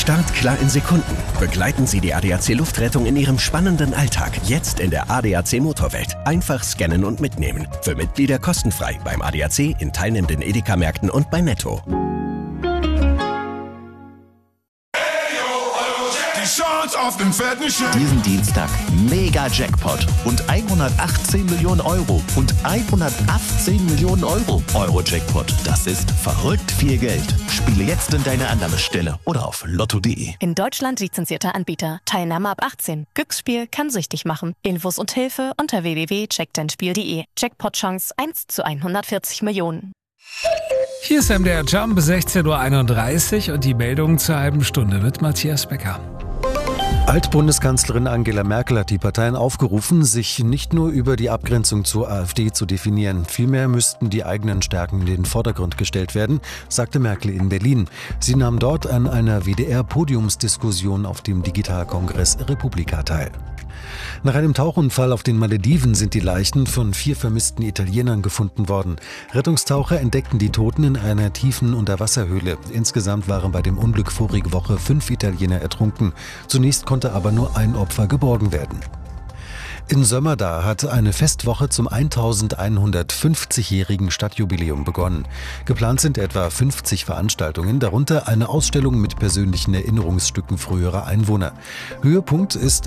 Startklar in Sekunden. Begleiten Sie die ADAC Luftrettung in Ihrem spannenden Alltag. Jetzt in der ADAC Motorwelt. Einfach scannen und mitnehmen. Für Mitglieder kostenfrei beim ADAC, in teilnehmenden Edeka-Märkten und bei Netto. Diesen Dienstag Mega Jackpot und 118 Millionen Euro und 118 Millionen Euro. Euro-Jackpot, das ist verrückt viel Geld. Spiele jetzt in deiner Annahmestelle oder auf lotto.de. In Deutschland lizenzierter Anbieter. Teilnahme ab 18. Glücksspiel kann süchtig machen. Infos und Hilfe unter www.checkdeinspiel.de. Jackpot-Chance 1 zu 140 Millionen. Hier ist MDR Jump, 16:31 Uhr und die Meldungen zur halben Stunde mit Matthias Becker. Altbundeskanzlerin Angela Merkel hat die Parteien aufgerufen, sich nicht nur über die Abgrenzung zur AfD zu definieren. Vielmehr müssten die eigenen Stärken in den Vordergrund gestellt werden, sagte Merkel in Berlin. Sie nahm dort an einer WDR-Podiumsdiskussion auf dem Digitalkongress Republika teil. Nach einem Tauchunfall auf den Malediven sind die Leichen von 4 vermissten Italienern gefunden worden. Rettungstaucher entdeckten die Toten in einer tiefen Unterwasserhöhle. Insgesamt waren bei dem Unglück vorige Woche 5 Italiener ertrunken. Zunächst konnte aber nur ein Opfer geborgen werden. In Sömmerda hat eine Festwoche zum 1150-jährigen Stadtjubiläum begonnen. Geplant sind etwa 50 Veranstaltungen, darunter eine Ausstellung mit persönlichen Erinnerungsstücken früherer Einwohner. Höhepunkt ist